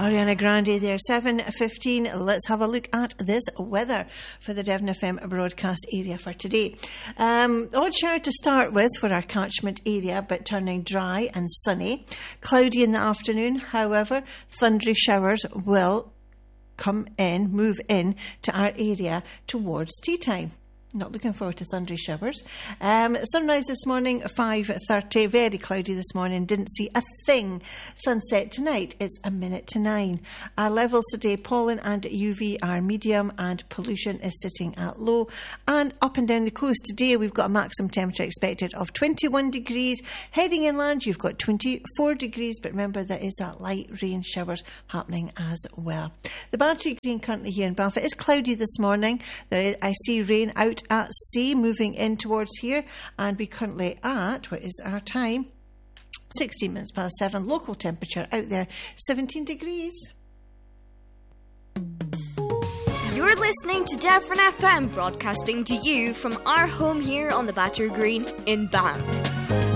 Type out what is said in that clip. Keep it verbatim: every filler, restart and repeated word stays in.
Ariana Grande there, seven fifteen. Let's have a look at this weather for the Devon F M broadcast area for today. Um, odd shower to start with for our catchment area, but turning dry and sunny. Cloudy in the afternoon, however, thundery showers will come in, move in to our area towards tea time. Not looking forward to thundery showers. Um, sunrise this morning, five thirty. Very cloudy this morning. Didn't see a thing. Sunset tonight, it's a minute to nine. Our levels today, pollen and U V are medium and pollution is sitting at low. And up and down the coast today, we've got a maximum temperature expected of twenty-one degrees. Heading inland, you've got twenty-four degrees. But remember, there is that light rain showers happening as well. The Bantry Green currently here in Banff. It is cloudy this morning. There is, I see rain out at sea moving in towards here, and we currently at, what is our time? sixteen minutes past seven. Local temperature out there, seventeen degrees. You're listening to Devon F M, broadcasting to you from our home here on the Bantry Green in Banff.